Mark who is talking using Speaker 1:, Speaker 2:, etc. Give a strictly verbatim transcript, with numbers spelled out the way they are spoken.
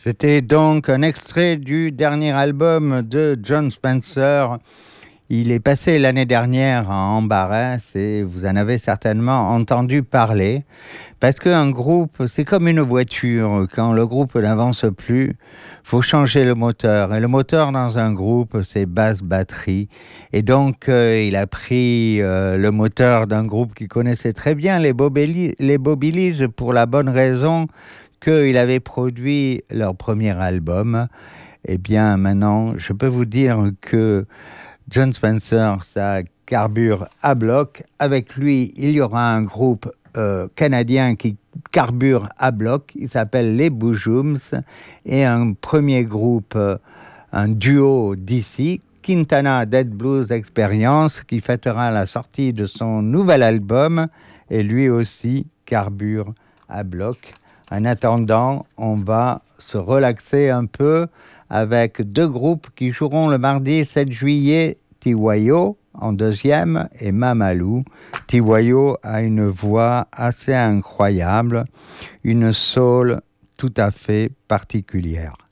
Speaker 1: C'était donc un extrait du dernier album de Jon Spencer. Il est passé l'année dernière en Embarras et vous en avez certainement entendu parler. Parce qu'un groupe, c'est comme une voiture. Quand le groupe n'avance plus, il faut changer le moteur. Et le moteur dans un groupe, c'est basse batterie. Et donc, euh, il a pris euh, le moteur d'un groupe qu'il connaissait très bien, les Bobili- les Bobilies, pour la bonne raison qu'il avait produit leur premier album. Eh bien, maintenant, je peux vous dire que Jon Spencer, ça carbure à bloc. Avec lui, il y aura un groupe euh, canadien qui carbure à bloc. Il s'appelle les Boujoums. Et un premier groupe, euh, un duo d'ici, Quintana Dead Blues Experience, qui fêtera la sortie de son nouvel album. Et lui aussi carbure à bloc. En attendant, on va se relaxer un peu avec deux groupes qui joueront le mardi sept juillet, Tiwayo en deuxième et Mamalou. Tiwayo a une voix assez incroyable, une soul tout à fait particulière.